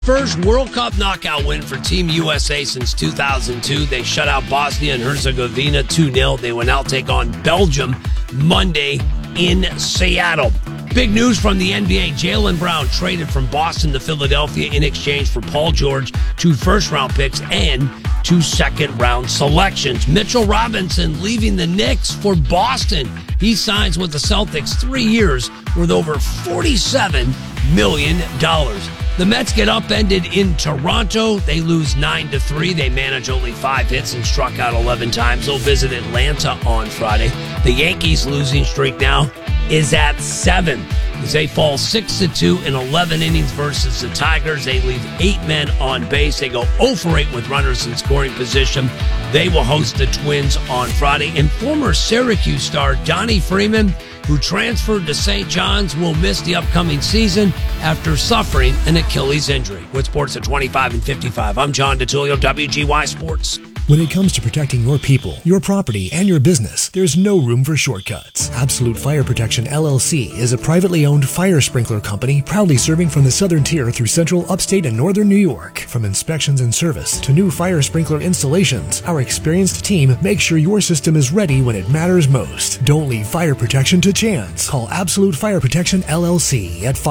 First World Cup knockout win for Team USA since 2002. They shut out Bosnia and Herzegovina 2-0. They will now take on Belgium Monday in Seattle. Big news from the NBA. Jaylen Brown traded from Boston to Philadelphia in exchange for Paul George, 2 first-round picks, and 2 second-round selections. Mitchell Robinson leaving the Knicks for Boston. He signs with the Celtics 3 years worth over $47 million. The Mets get upended in Toronto. They lose 9-3. They manage only 5 hits and struck out 11 times. They'll visit Atlanta on Friday. The Yankees' losing streak now is at 7 as they fall 6-2 in 11 innings versus the Tigers. They leave 8 men on base. They go 0 for 8 with runners in scoring position. They will host the Twins on Friday. And former Syracuse star Donnie Freeman, who transferred to St. John's, will miss the upcoming season after suffering an Achilles injury. With sports at 25 and 55, I'm John DeTullio, WGY Sports. When it comes to protecting your people, your property, and your business, there's no room for shortcuts. Absolute Fire Protection LLC is a privately owned fire sprinkler company proudly serving from the southern tier through central, upstate, and northern New York. From inspections and service to new fire sprinkler installations, our experienced team makes sure your system is ready when it matters most. Don't leave fire protection to chance. Call Absolute Fire Protection LLC at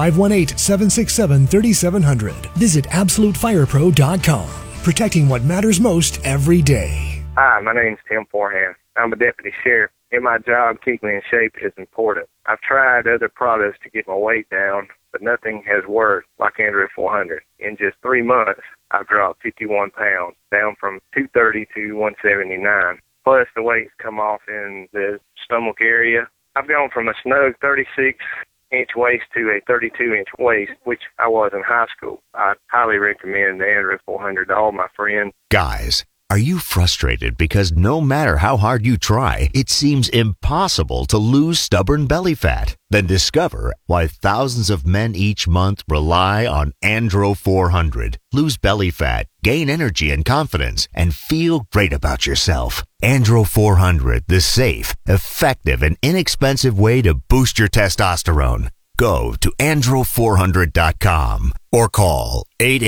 518-767-3700. Visit AbsoluteFirePro.com. Protecting what matters most every day. Hi, my name's Tim Forehand. I'm a deputy sheriff. In my job, keeping me in shape is important. I've tried other products to get my weight down, but nothing has worked like Andro 400. In just 3 months, I've dropped 51 pounds, down from 230 to 179. Plus, the weight's come off in the stomach area. I've gone from a snug 36-inch waist to a 32-inch waist, which I was in high school. I highly recommend the Andro 400 to all my friends. Guys, are you frustrated because no matter how hard you try, it seems impossible to lose stubborn belly fat? Then discover why thousands of men each month rely on Andro 400. Lose belly fat, gain energy and confidence, and feel great about yourself. Andro 400, the safe, effective, and inexpensive way to boost your testosterone. Go to andro400.com or call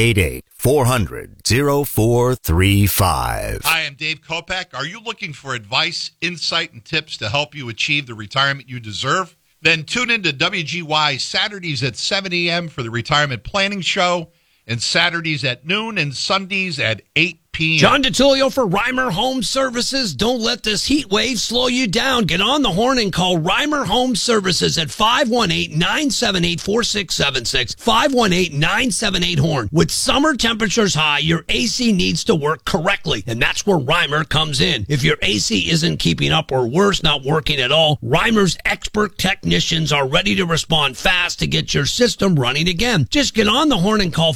888-400-0435. Hi, I'm Dave Kopak. Are you looking for advice, insight, and tips to help you achieve the retirement you deserve? Then tune in to WGY Saturdays at 7 a.m. for the Retirement Planning Show, and Saturdays at noon and Sundays at 8 p.m. John DeTullio for Reimer Home Services. Don't let this heat wave slow you down. Get on the horn and call Reimer Home Services at 518-978-4676. 518-978-HORN. With summer temperatures high, your AC needs to work correctly, and that's where Reimer comes in. If your AC isn't keeping up or worse, not working at all, Reimer's expert technicians are ready to respond fast to get your system running again. Just get on the horn and call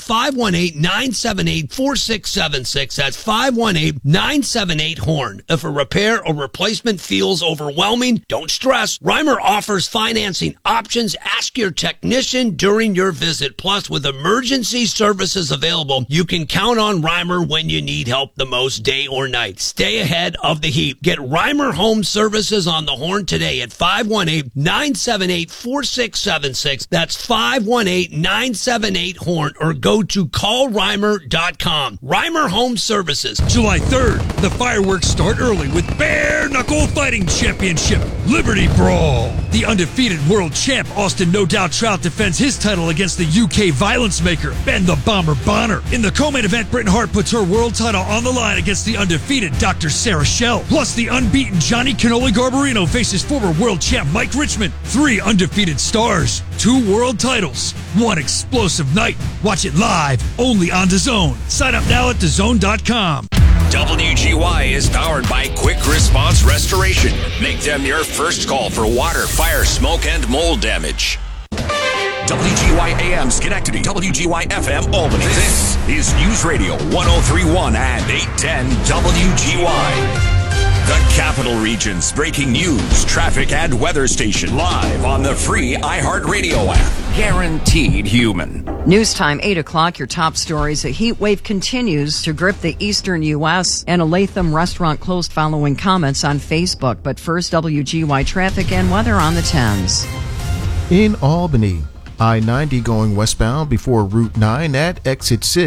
518-978-4676. That's 518-978-HORN. If a repair or replacement feels overwhelming, don't stress. Reimer offers financing options. Ask your technician during your visit. Plus, with emergency services available, you can count on Reimer when you need help the most, day or night. Stay ahead of the heat. Get Reimer Home Services on the horn today at 518-978-4676. That's 518-978-HORN, or go to callreimer.com. Reimer Home Services. July 3rd, the fireworks start early with Bare Knuckle Fighting Championship Liberty Brawl. The undefeated world champ Austin No Doubt Trout defends his title against the UK violence maker Ben the Bomber Bonner. In the co-main event, Britain Hart puts her world title on the line against the undefeated Dr. Sarah Schell. Plus, the unbeaten Johnny Cannoli Garbarino faces former world champ Mike Richmond. 3 undefeated stars, 2 world titles, 1 explosive night. Watch it live only on DAZN. Sign up now at DAZN.com. WGY is powered by Quick Response Restoration. Make them your first call for water, fire, smoke, and mold damage. WGY AM Schenectady, WGY FM Albany. This is News Radio 103.1 and 810 WGY. The Capital Region's breaking news, traffic, and weather station live on the free iHeartRadio app. Guaranteed human. News time, 8 o'clock. Your top stories. A heat wave continues to grip the eastern U.S. and a Latham restaurant closed following comments on Facebook. But first, WGY traffic and weather on the 10s. In Albany, I-90 going westbound before Route 9 at exit 6.